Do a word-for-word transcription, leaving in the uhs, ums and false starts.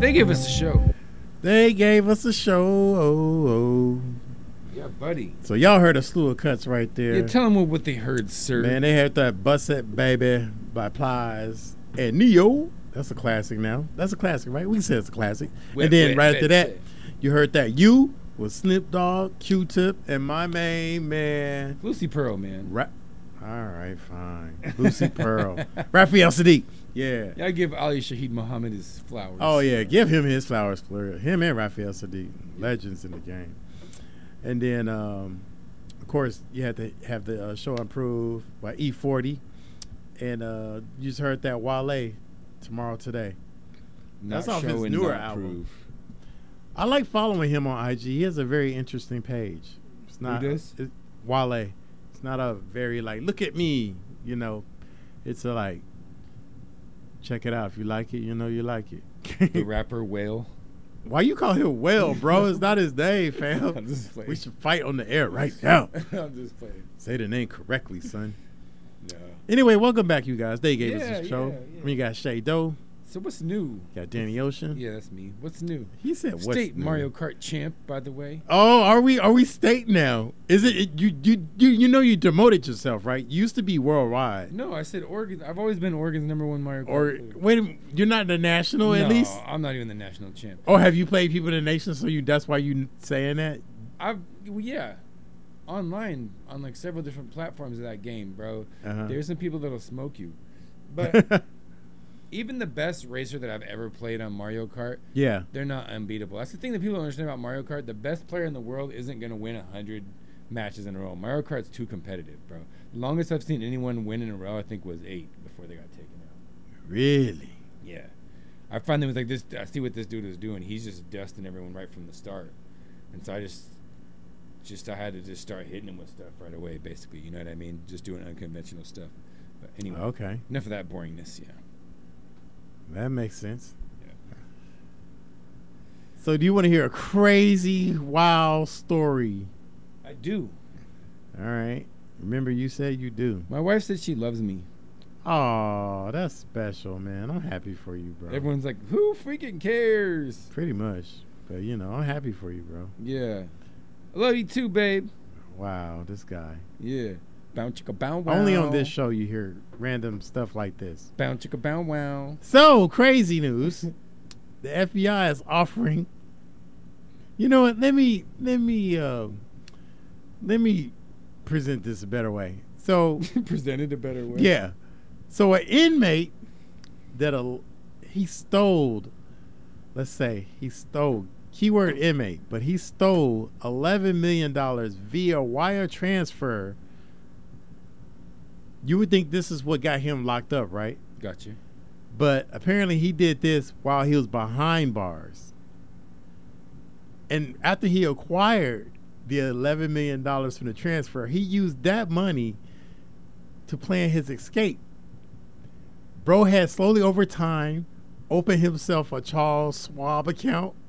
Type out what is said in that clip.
They gave us a show. They gave us a show. Oh, oh. Yeah, buddy. So y'all heard a slew of cuts right there. Yeah, tell them what they heard, sir. Man, they had that Bust It Baby by Plies and Neo. That's a classic now. That's a classic, right? We said it's a classic. Wet, and then wet, right wet, after that, wet. you heard that You with Snoop Dogg, Q-Tip, and my main man. Lucy Pearl, man. Ra- All right, fine. Lucy Pearl. Raphael Sadiq. Yeah. Yeah, I give Ali Shaheed Muhammad his flowers. Oh, yeah. Give him his flowers, for him and Raphael Sadiq. Legends in the game. And then, um, of course, you had to have the uh, show improved by E forty. And uh, you just heard that Wale, Tomorrow Today. Not That's off his show and newer not album. prove. I like following him on I G. He has a very interesting page. It's not Who does? It, Wale. It's not a very like look at me, you know. It's a like check it out. If you like it, you know you like it. The rapper Whale. Why you call him Whale, bro? It's not his name, fam. I'm just playing. We should fight on the air right now. I'm just playing. Say the name correctly, son. No. Anyway, welcome back, you guys. They gave Yeah, us a show. yeah, yeah. I mean, you got Shay Doe, So what's new? got Danny Ocean. Yeah, that's me. What's new? He said, "What's State new?" Mario Kart champ, by the way. Oh, are we are we state now? Is it you you you you know you demoted yourself, right? You used to be worldwide. No, I said Oregon. I've always been Oregon's number one Mario Kart Or player. wait, a minute, you're not the national at No, least. I'm not even the national champ. Or have you played people in the nation? So you that's why you saying that? I've well, yeah, online on like several different platforms of that game, bro. Uh-huh. There's some people that'll smoke you, but even the best racer that I've ever played on Mario Kart, Yeah. they're not unbeatable. That's the thing that people don't understand about Mario Kart. The best player in the world isn't going to win one hundred matches in a row. Mario Kart's too competitive, bro. The longest I've seen anyone win in a row, I think, was eight before they got taken out. Really? Yeah. I finally was like, this. I see what this dude is doing. He's just dusting everyone right from the start. And so I just, just I had to just start hitting him with stuff right away, basically. You know what I mean? Just doing unconventional stuff. But anyway, Okay. enough of that boringness, yeah. That makes sense. Yeah. So do you want to hear a crazy, wild story? I do. All right. Remember you said you do. My wife said she loves me. Oh, that's special, man. I'm happy for you, bro. Everyone's like, who freaking cares? Pretty much. But, you know, I'm happy for you, bro. Yeah. I love you too, babe. Wow, this guy. Yeah. Bow chicka bow wow. Only on this show you hear random stuff like this. Bow chicka bow wow. So, crazy news. The F B I is offering. You know what? Let me let me uh, let me present this a better way. So, Presented a better way. yeah. So, an inmate that a he stole, let's say he stole, keyword inmate, but he stole eleven million dollars via wire transfer. You would think this is what got him locked up, right? Gotcha. But apparently he did this while he was behind bars. And after he acquired the eleven million dollars from the transfer, he used that money to plan his escape. Bro had slowly over time opened himself a Charles Schwab account